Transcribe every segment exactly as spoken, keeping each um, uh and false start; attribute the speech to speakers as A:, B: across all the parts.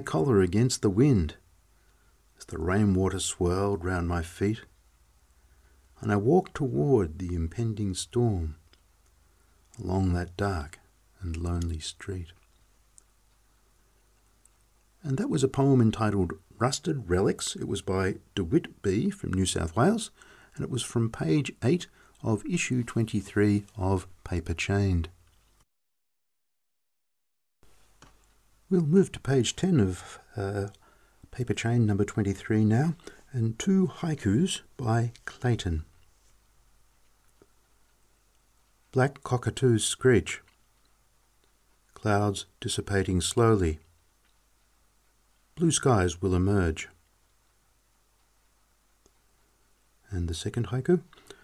A: collar against the wind as the rainwater swirled round my feet, and I walked toward the impending storm along that dark and lonely street. And that was a poem entitled Rusted Relics. It was by DeWitt B. from New South Wales, and it was from page eight of issue twenty-three of Paper Chained. We'll move to page ten of uh, Paper Chain number twenty-three now, and two haikus by Clayton. Black cockatoos screech. Clouds dissipating slowly. Blue skies will emerge. And the second haiku.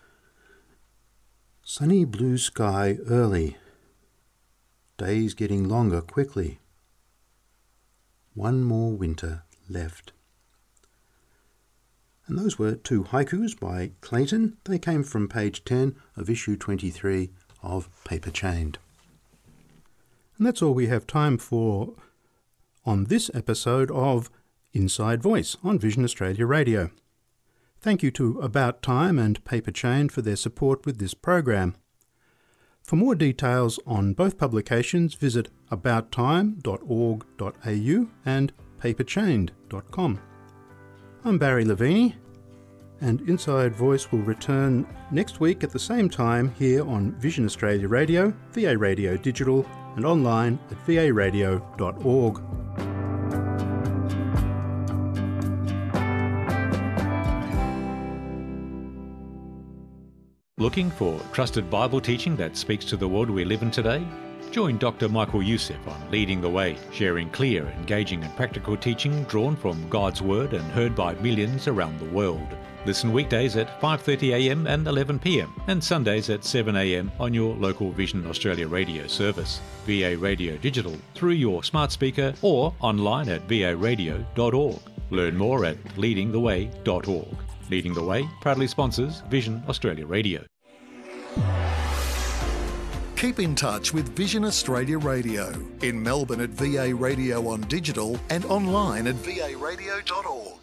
A: Sunny blue sky early. Days getting longer quickly. One more winter left. And those were two haikus by Clayton. They came from page ten of issue twenty-three of Paper Chained. And that's all we have time for on this episode of Inside Voice on Vision Australia Radio. Thank you to About Time and Paper Chained for their support with this program. For more details on both publications, visit about time dot org dot a u and paper chained dot com. I'm Barry Lavini, and Inside Voice will return next week at the same time here on Vision Australia Radio, V A Radio Digital, and online at v a radio dot org.
B: Looking for trusted Bible teaching that speaks to the world we live in today? Join Doctor Michael Youssef on Leading the Way, sharing clear, engaging and practical teaching drawn from God's Word and heard by millions around the world. Listen weekdays at five thirty a m and eleven p m and Sundays at seven a m on your local Vision Australia radio service, V A Radio Digital, through your smart speaker or online at v a radio dot org. Learn more at leading the way dot org. Leading the Way proudly sponsors Vision Australia Radio.
C: Keep in touch with Vision Australia Radio in Melbourne at V A Radio on digital and online at v a radio dot org.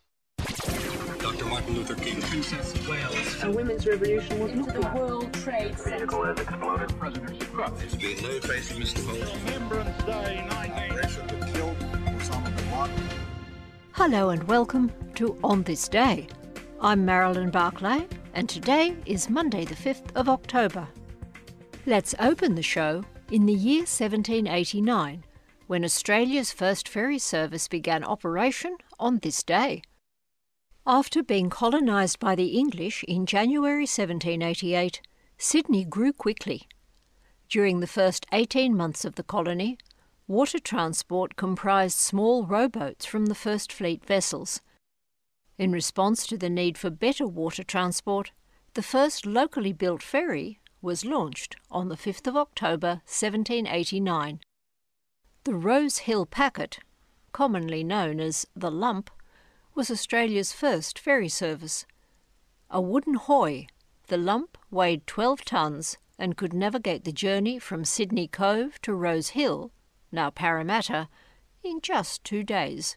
D: Doctor Martin Luther King, Princess of Wales.
E: A women's revolution was not the World Trade Center.
D: Vehicle has exploded. President Trump. It's been no face of Mister Holt.
F: Remembrance Day nineteen
D: that killed Osama bin Laden.
G: Hello and welcome to On This Day. I'm Marilyn Barclay, and today is Monday the fifth of October. Let's open the show in the year seventeen eighty-nine, when Australia's first ferry service began operation on this day. After being colonised by the English in January seventeen eighty-eight, Sydney grew quickly. During the first eighteen months of the colony, water transport comprised small rowboats from the First Fleet vessels. In response to the need for better water transport, the first locally built ferry was launched on the fifth of October seventeen eighty-nine. The Rose Hill Packet, commonly known as the Lump, was Australia's first ferry service. A wooden hoy, the Lump weighed twelve tons and could navigate the journey from Sydney Cove to Rose Hill, now Parramatta, in just two days.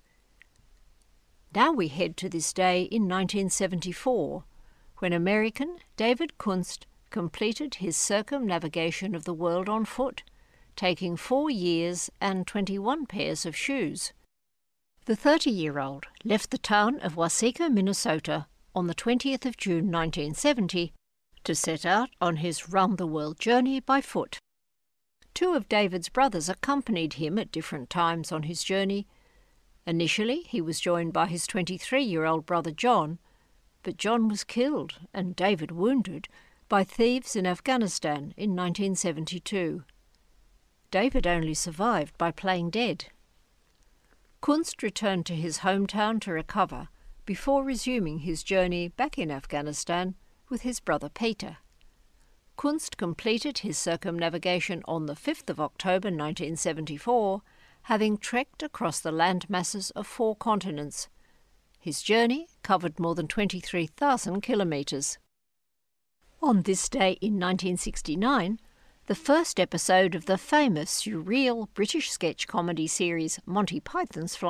G: Now we head to this day in nineteen seventy-four, when American David Kunst completed his circumnavigation of the world on foot, taking four years and twenty-one pairs of shoes. The thirty-year-old left the town of Waseca, Minnesota, on the twentieth of June nineteen seventy to set out on his round-the-world journey by foot. Two of David's brothers accompanied him at different times on his journey. Initially, he was joined by his twenty-three-year-old brother John, but John was killed and David wounded by thieves in Afghanistan in nineteen seventy-two. David only survived by playing dead. Kunst returned to his hometown to recover before resuming his journey back in Afghanistan with his brother Peter. Kunst completed his circumnavigation on the fifth of October nineteen seventy-four, having trekked across the land masses of four continents. His journey covered more than twenty-three thousand kilometres. On this day in nineteen sixty-nine, the first episode of the famous surreal British sketch comedy series Monty Python's